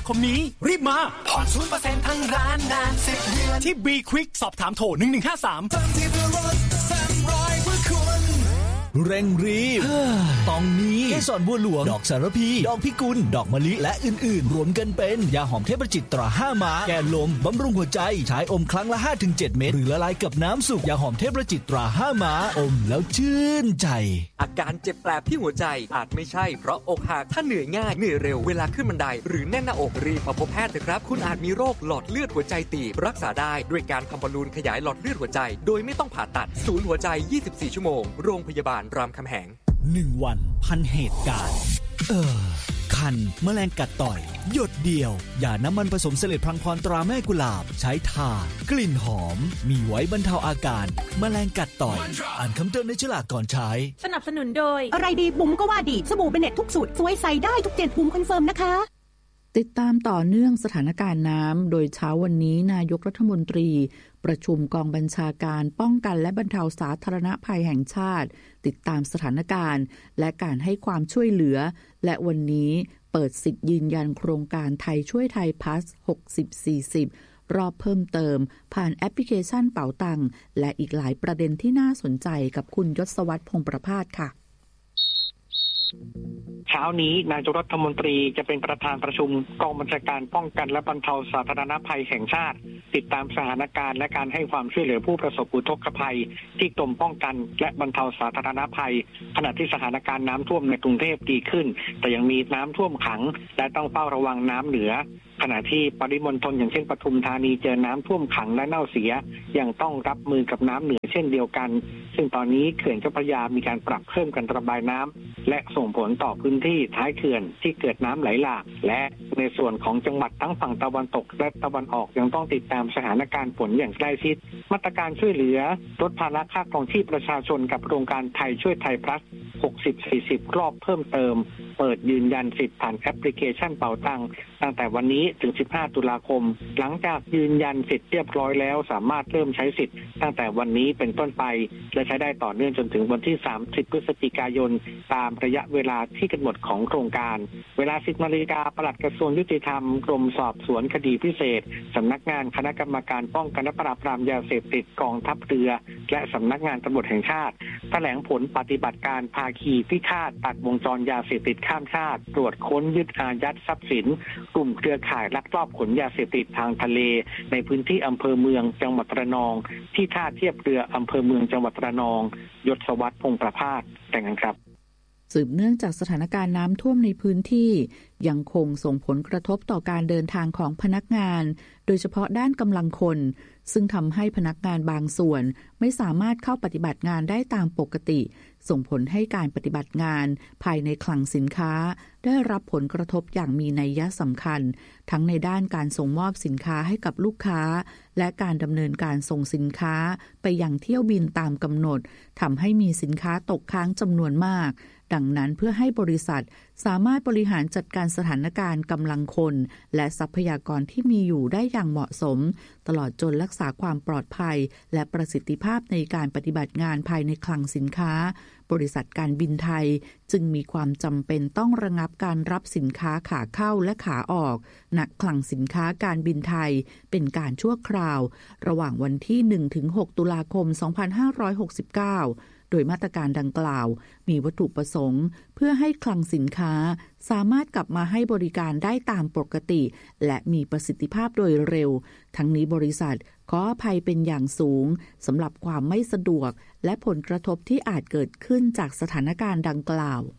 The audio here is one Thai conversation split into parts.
คมนี้รีบมาผ่อน 0% ทั้งร้านนาน10 เดือนที่ B Quick สอบถามโทร1153 เร่งรีบตองนี้เกสรบัวหลวงดอกสารพีดอกพิกุลดอกมะลิและอื่นๆรวมกันเป็นยาหอมเทพจิตตรา5ม้าแก้ลมบำรุงหัวใจใช้อมครั้งละ 5-7 เม็ดหรือละลายกับน้ำสุกยาหอมเทพจิตตรา5ม้าอมแล้วชื่นใจอาการเจ็บแปลบที่หัวใจอาจไม่ใช่เพราะอกหักถ้าเหนื่อยง่ายเหนื่อยเร็วเวลาขึ้นบันไดหรือแน่นหน้าอกรีบมาพบแพทย์เถอะครับคุณอาจมีโรคหลอดเลือดหัวใจตีบรักษาได้ด้วยการทำบอลลูนขยายหลอดเลือดหัวใจโดยไม่ต้องผ่าตัดศูนย์หัวใจ24ชั่วโมงโรงพยาบาลรามคำแหง 1 วันพันเหตุการณ์คันแมลงกัดต่อยหยดเดียวอย่าน้ำมันผสมเสลดพลังพรตราแม่กุหลาบใช้ทากลิ่นหอมมีไว้บรรเทาอาการแมลงกัดต่อยอ่านคำเตือนในฉลากก่อนใช้สนับสนุนโดยอะไรดีบุ๋มก็ว่าดีสบู่เบเน็ตทุกสูตรสวยใสได้ทุกเจ็ดบุ๋มคอนเฟิร์มนะคะติดตามต่อเนื่องสถานการณ์น้ำโดยเช้าวันนี้นายกรัฐมนตรีประชุมกองบัญชาการป้องกันและบรรเทาสาธารณภัยแห่งชาติติดตามสถานการณ์และการให้ความช่วยเหลือและวันนี้เปิดสิทธิ์ยืนยันโครงการไทยช่วยไทยพลัส60-40รอบเพิ่มเติมผ่านแอปพลิเคชันเป๋าตังและอีกหลายประเด็นที่น่าสนใจกับคุณยศวรรษ พงษ์ประภาสค่ะเช้านี้นายกรัฐมนตรีจะเป็นประธานประชุมกองบัญชาการป้องกันและบรรเทาสาธารณภัยแห่งชาติติดตามสถานการณ์และการให้ความช่วยเหลือผู้ประสบอุทกภัยที่กรมป้องกันและบรรเทาสาธารณภัยขณะที่สถานการณ์น้ำท่วมในกรุงเทพดีขึ้นแต่ยังมีน้ำท่วมขังและต้องเฝ้าระวังน้ำเหนือขณะที่ปริมณฑลอย่างเช่นปทุมธานีเจอน้ำท่วมขังและเน่าเสียยังต้องรับมือกับน้ำเหนือเช่นเดียวกันซึ่งตอนนี้เขื่อนเจ้าพระยามีการปรับเพิ่มการระบายน้ำและส่งผลต่อพื้นที่ท้ายเขื่อนที่เกิดน้ำไหลหลากและในส่วนของจังหวัดทั้งฝั่งตะวันตกและตะวันออกยังต้องติดตามสถานการณ์ฝนอย่างใกล้ชิดมาตรการช่วยเหลือลดภาระค่าครองชีพประชาชนกับโครงการไทยช่วยไทยพลัส60-40รอบเพิ่มเติมเปิดยืนยันสิทธิ์ผ่านแอปพลิเคชันเป๋าตังตั้งแต่วันนี้ถึง15ตุลาคมหลังจากยืนยันสิทธิ์เรียบร้อยแล้วสามารถเริ่มใช้สิทธิ์ตั้งแต่วันนี้เป็นต้นไปและใช้ได้ต่อเนื่องจนถึงวันที่30พฤศจิกายนตามระยะเวลาที่กำหนดของโครงการเวลา 10 นาฬิกาปลัดกระทรวงยุติธรรมกรมสอบสวนคดีพิเศษสำนักงานคณะกรรมการป้องกันและปราบปรามยาเสพติดกองทัพเรือและสำนักงานตำรวจแห่งชาติแถลงผลปฏิบัติการภาคีพิฆาตตัดวงจรยาเสพติดข้ามชาติตรวจค้นยึดอายัดทรัพย์สินกลุ่มเครือข่ายลักลอบขนยาเสพติดทางทะเลในพื้นที่อำเภอเมืองจังหวัดระนองที่ท่าเทียบเรืออำเภอเมืองจังหวัดระนองยศวรรษ พงษ์ประภาสแต่งกันครับสืบเนื่องจากสถานการณ์น้ำท่วมในพื้นที่ยังคงส่งผลกระทบต่อการเดินทางของพนักงานโดยเฉพาะด้านกำลังคนซึ่งทำให้พนักงานบางส่วนไม่สามารถเข้าปฏิบัติงานได้ตามปกติส่งผลให้การปฏิบัติงานภายในคลังสินค้าได้รับผลกระทบอย่างมีนัยยะสำคัญทั้งในด้านการส่งมอบสินค้าให้กับลูกค้าและการดำเนินการส่งสินค้าไปยังเที่ยวบินตามกำหนดทำให้มีสินค้าตกค้างจำนวนมากดังนั้นเพื่อให้บริษัทสามารถบริหารจัดการสถานการณ์กำลังคนและทรัพยากรที่มีอยู่ได้อย่างเหมาะสมตลอดจนรักษาความปลอดภัยและประสิทธิภาพในการปฏิบัติงานภายในคลังสินค้าบริษัทการบินไทยจึงมีความจำเป็นต้องระงับการรับสินค้าขาเข้าและขาออกณคลังสินค้าการบินไทยเป็นการชั่วคราวระหว่างวันที่ 1-6 ตุลาคม 2569โดยมาตรการดังกล่าวมีวัตถุประสงค์เพื่อให้คลังสินค้าสามารถกลับมาให้บริการได้ตามปกติและมีประสิทธิภาพโดยเร็วทั้งนี้บริษัทขออภัยเป็นอย่างสูงสำหรับความไม่สะดวกและผลกระทบที่อาจเกิดขึ้นจากสถานการณ์ดังกล่าว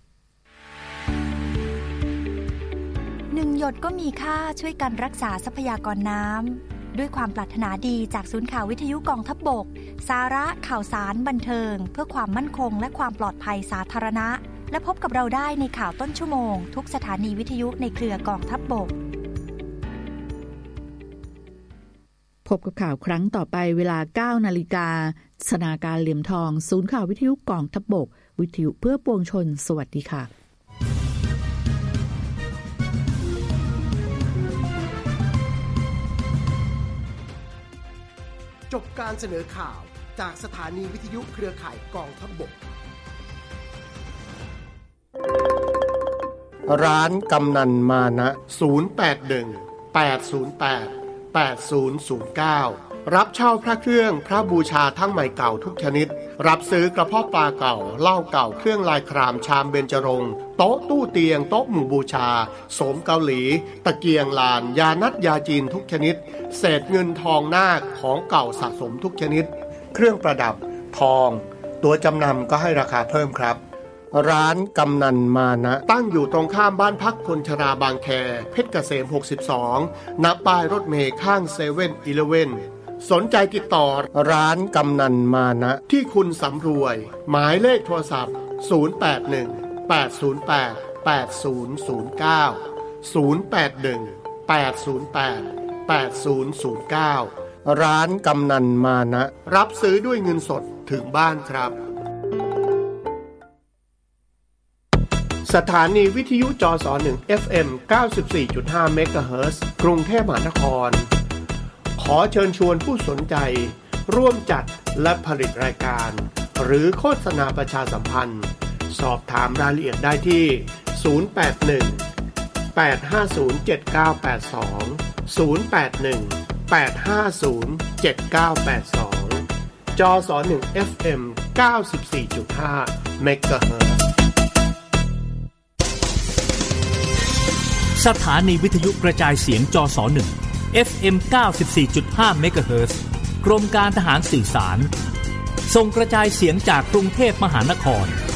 1 หยดก็มีค่าช่วยกันรักษาทรัพยากรน้ำด้วยความปรารถนาดีจากศูนย์ข่าววิทยุกองทัพบกสาระข่าวสารบันเทิงเพื่อความมั่นคงและความปลอดภัยสาธารณะและพบกับเราได้ในข่าวต้นชั่วโมงทุกสถานีวิทยุในเครือกองทัพบกพบกับข่าวครั้งต่อไปเวลา 9 นาฬิกาสนาการเหลี่ยมทองศูนย์ข่าววิทยุกองทัพบกวิทยุเพื่อปวงชนสวัสดีค่ะจบการเสนอข่าวจากสถานีวิทยุเครือข่ายกองทัพบกร้านกำนันมานะ081-808-8009รับเช่าพระเครื่องพระบูชาทั้งใหม่เก่าทุกชนิดรับซื้อกระเพาะปลาเก่าเหล้าเก่าเครื่องลายครามชามเบญจรงค์โต๊ะตู้เตียงโต๊ะหมู่บูชาโสมเกาหลีตะเกียงลานยานัดยาจีนทุกชนิดเศษเงินทองนาคของเก่าสะสมทุกชนิดเครื่องประดับทองตัวจำนำก็ให้ราคาเพิ่มครับร้านกำนันมานะตั้งอยู่ตรงข้ามบ้านพักคนชราบางแคเพชรเกษม62ณป้ายรถเมล์ข้าง7-Elevenสนใจติดต่อร้านกำนันมานะที่คุณสำรวยหมายเลขโทรศัพท์081-808-8009 ร้านกำนันมานะรับซื้อด้วยเงินสดถึงบ้านครับสถานีวิทยุจส1 FM 94.5 เมกะเฮิรตซ์กรุงเทพมหานครขอเชิญชวนผู้สนใจร่วมจัดและผลิตรายการหรือโฆษณาประชาสัมพันธ์สอบถามรายละเอียดได้ที่081-850-7982 จส1 FM 94.5 เมกะเฮิรตซ์สถานีวิทยุกระจายเสียงจส1 FM 94.5 เมกะเฮิรตซ์กรมการทหารสื่อสารส่งกระจายเสียงจากกรุงเทพมหานคร